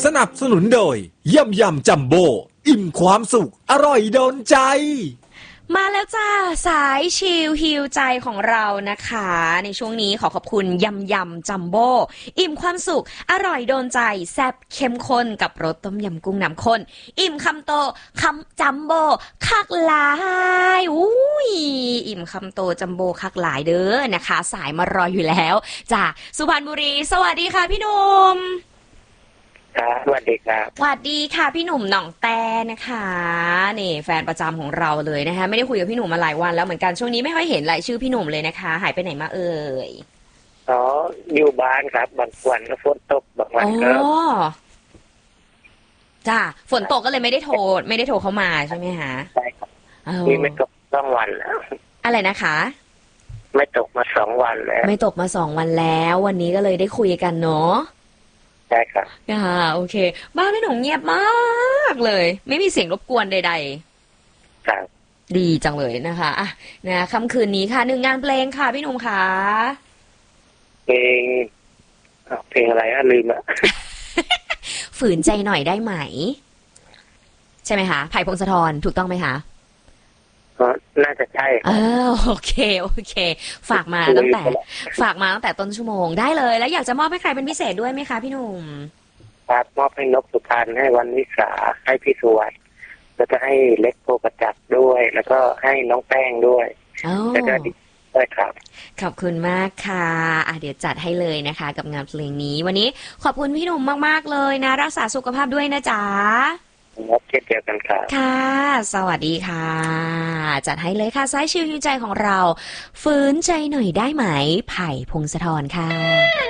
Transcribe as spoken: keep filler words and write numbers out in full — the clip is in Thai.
นับสนุนโดยยำยำจัมโบ้อิ่มความสุขอร่อยโดนใจมาแล้วจ้าสายชิลฮิลใจของเรานะคะในช่วงนี้ขอขอบคุณยำยำจัมโบ้อิ่มความสุขอร่อยโดนใจแซ่บเข้มข้นกับรสต้มยำกุ้งน้ำข้นอิ่มคำโตคำจัมโบ้คักหลายอุ้ยอิ่มคำโตจัมโบ้คักหลายเด้อนะคะสายมารออยู่แล้วจากสุพรรณบุรีสวัสดีค่ะพี่หนุ่มครับสวัสดีครับสวัสดีค่ะพี่หนุ่มหน่องแต้นะคะนี่แฟนประจำของเราเลยนะคะไม่ได้คุยกับพี่หนุ่มมาหลายวันแล้วเหมือนกันช่วงนี้ไม่ค่อยเห็นรายชื่อพี่หนุ่มเลยนะคะหายไปไหนมาเอ่ยอ๋ออยู่บ้านครับบางวันก็ฝนตกบางวันก็อ๋อจ้าฝนตกก็เลยไม่ได้โทรไม่ได้โทรเข้ามาใช่ไหมคะใช่ครับนี่ไม่ตกสองวันแล้วอะไรนะคะไม่ตกมาสองวันแล้วไม่ตกมาสองวันแล้ววันนี้ก็เลยได้คุยกันเนาะใช่ครับอ่าโอเคบ้านพี่หนุ่มเงียบมากเลยไม่มีเสียงรบกวนใดๆครับดีจังเลยนะคะอ่ะนะค่ำคืนนี้ค่ะหนึ่งงานเพลงค่ะพี่หนุ่มค่ะเพลงเพลงอะไรอะลืมอะฝืนใจหน่อยได้ไหมใช่ไหมคะไผ่พงศธรถูกต้องไหมคะน่าจะใช่เออโอเคโอเคฝากมาตั้งแต่ฝากมาตั้งแต่ต้นชั่วโมงได้เลยแล้วอยากจะมอบให้ใครเป็นพิเศษด้วยไหมคะพี่หนุ่มครับมอบให้นกสุพรรณให้วันวิสาให้พี่สุวรรณแล้วก็ให้เล็กโพประจักษ์ด้วยแล้วก็ให้น้องแป้งด้วยแล้วก็ดีด้วยครับขอบคุณมากค่ะอ่ะเดี๋ยวจัดให้เลยนะคะกับงานเพลงนี้วันนี้ขอบคุณพี่หนุ่มมากๆเลยนะรักษาสุขภาพด้วยนะจ๊ะครับเช่นเดียวกันครับค่ะสวัสดีค่ะจัดให้เลยค่ะสายชิลฮิวใจของเราฝืนใจหน่อยได้ไหมไผ่พงศธรค่ะ